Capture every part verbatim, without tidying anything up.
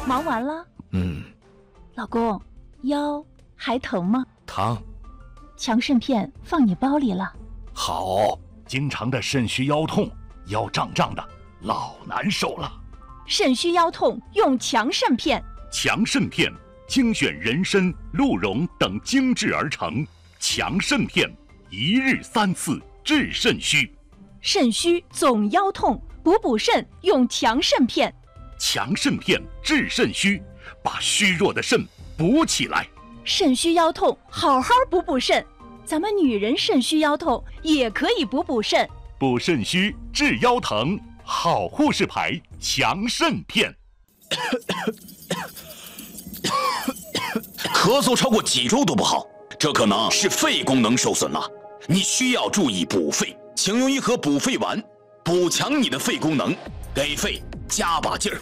忙完了？ 嗯。 老公，腰还疼吗？ 疼。 强肾片放你包里了。 好。经常的肾虚腰痛，腰胀胀的，老难受了。 肾虚腰痛用强肾片。 强肾片精选人参、鹿茸等精制而成，强肾片一日三次治肾虚。 肾虚总腰痛，补补肾用强肾片。 强肾片治肾虚，把虚弱的肾补起来。 肾虚腰痛，好好补补肾。咱们女人肾虚腰痛也可以补补肾。 补肾虚治腰疼，好护士牌强肾片。 咳嗽超过几周都不好，这可能是肺功能受损了。你需要注意补肺，请用一盒补肺丸，补强你的肺功能，给肺加把劲儿。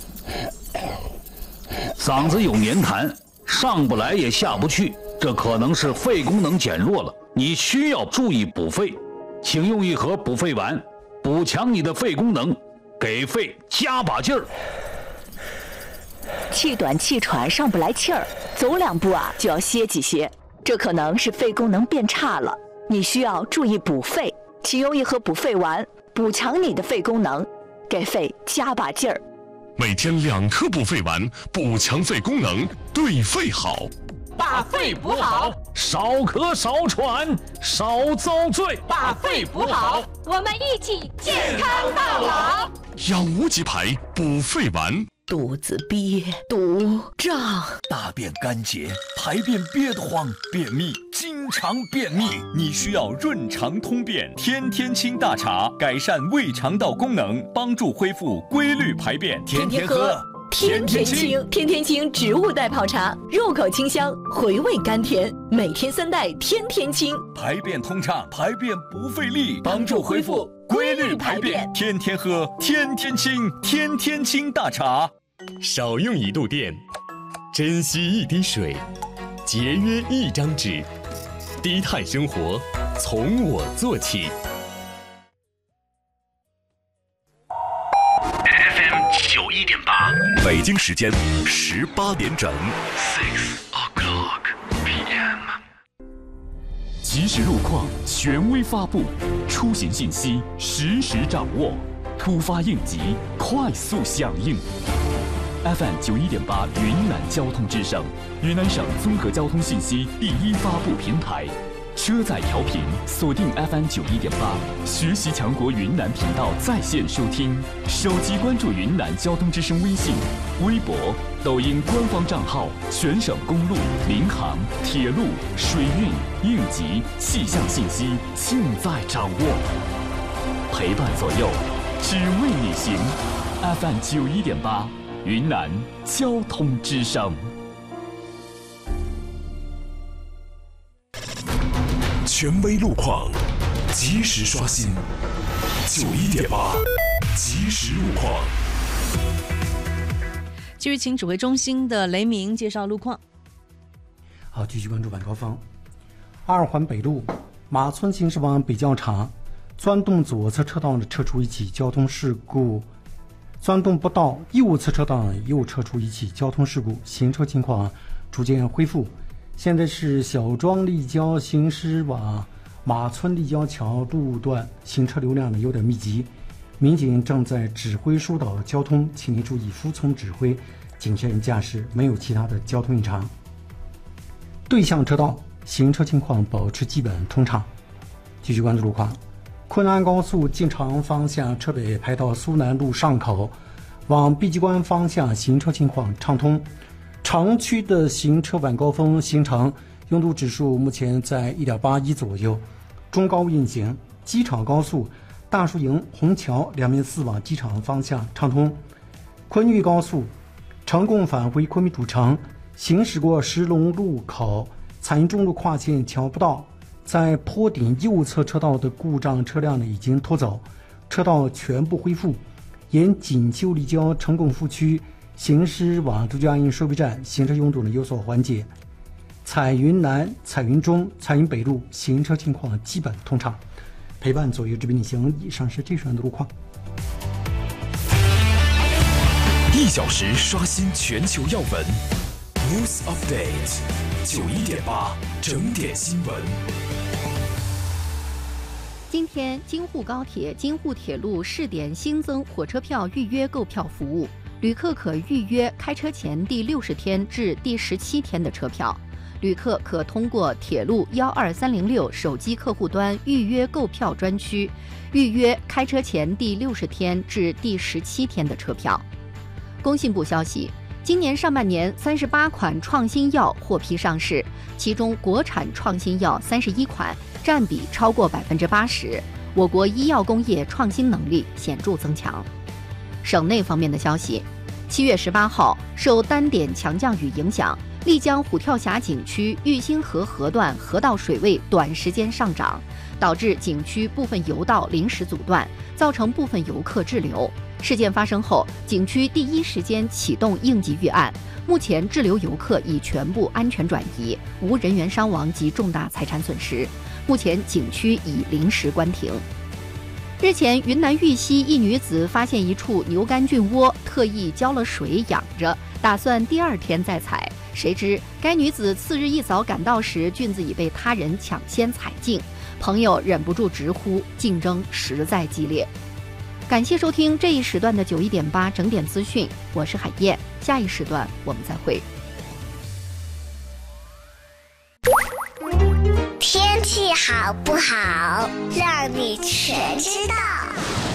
嗓子有黏痰，上不来也下不去，这可能是肺功能减弱了，你需要注意补肺，请用一盒补肺丸，补强你的肺功能，给肺加把劲儿。 气短气喘上不来气儿，走两步啊就要歇几歇，这可能是肺功能变差了，你需要注意补肺，请用一盒补肺丸，补强你的肺功能，给肺加把劲儿。 每天两颗补肺丸，补强肺功能，对肺好。 把肺补好， 少咳少喘少遭罪。 把肺补好，我们一起健康到老。 养无极牌补肺丸。 肚子憋、肚胀、 大便干结、排便憋得慌、便秘、经常便秘，你需要润肠通便天天清大茶，改善胃肠道功能，帮助恢复规律排便。天天喝天天清，天天清植物代泡茶，入口清香，回味甘甜，每天三袋天天清， 排便通畅，排便不费力，帮助恢复规律排便。天天喝天天清，天天清大茶。 少用一度电，珍惜一滴水，节约一张纸，低碳生活从我做起。 F M 九一点八， 北京时间十八点整。 Six o'clock P M。 即时路况权威发布，出行信息实时掌握，突发应急快速响应。F M 九一点八云南交通之声，云南省综合交通信息第一发布平台。车载调频锁定 F M 九一点八，学习强国云南频道在线收听。手机关注云南交通之声微信、微博、抖音官方账号，全省公路、民航、铁路、水运、应急、气象信息尽在掌握。陪伴左右，只为你行。F M 九一点八。云南交通之声， 权威路况，及时刷新。九一点八，即时路况。 继续请指挥中心的雷鸣介绍路况。 好，继续关注晚高峰。二环北路马村行驶往北教场，钻洞左侧车道的车出一起交通事故。钻洞不到右侧车道又车出一起交通事故，行车情况逐渐恢复。现在是小庄立交行驶往马村立交桥路段行车流量呢有点密集，民警正在指挥疏导交通，请您注意服从指挥，谨慎驾驶，没有其他的交通异常。对向车道行车情况保持基本通畅。继续关注路况。昆安高速进城方向车北排到苏南路上口，往碧鸡关方向行车情况畅通。城区的行车晚高峰行程拥堵指数目前在 一点八一 左右，中高运行。机场高速大树营虹桥两面四往机场方向畅通。昆玉高速成功返回昆明主城，行驶过石龙路口彩云中路跨线桥不到，在坡顶右侧车道的故障车辆呢已经拖走，车道全部恢复。沿锦绣立交成功副区行驶往朱家营收费站，行车拥堵呢有所缓解。彩云南、彩云中、彩云北路行车情况基本通畅。陪伴左右这边旅行，以上是这段的路况。 一小时刷新全球要闻。News Update， 九一点八整点新闻。 今天，京沪高铁、京沪铁路试点新增火车票预约购票服务，旅客可预约开车前第六十天至第十七天的车票。旅客可通过铁路幺二三零六手机客户端预约购票专区，预约开车前第六十天至第十七天的车票。工信部消息，今年上半年三十八款创新药获批上市，其中国产创新药三十一款，占比超过百分之八十。我国医药工业创新能力显著增强。省内方面的消息，七月十八号，受单点强降雨影响，丽江虎跳峡景区玉兴河河段河道水位短时间上涨，导致景区部分游道临时阻断，造成部分游客滞留。事件发生后，景区第一时间启动应急预案，目前滞留游客已全部安全转移，无人员伤亡及重大财产损失。目前景区已临时关停。日前，云南玉溪一女子发现一处牛肝菌窝，特意浇了水养着，打算第二天再采。谁知该女子次日一早赶到时，菌子已被他人抢先采尽，朋友忍不住直呼竞争实在激烈。感谢收听这一时段的九一点八整点资讯，我是海燕，下一时段我们再会。 天气好不好，让你全知道。